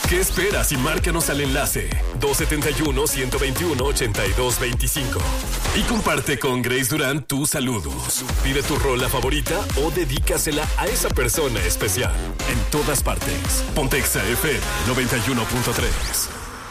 ¿Qué esperas? Y márcanos al enlace 271-121-8225. Y comparte con Grace Durán tus saludos. Pide tu rola favorita o dedícasela a esa persona especial. En todas partes. Pontexa FM 91.3.